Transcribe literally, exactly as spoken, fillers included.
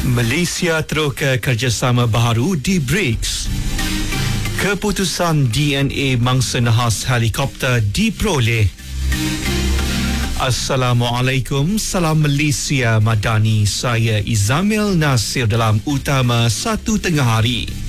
Malaysia terus ke kerjasama baharu di BRICS. Keputusan D N A mangsa nahas helikopter diperoleh. Assalamualaikum, salam Malaysia Madani. Saya Izamil Nasir dalam Utama Satu Tengah Hari.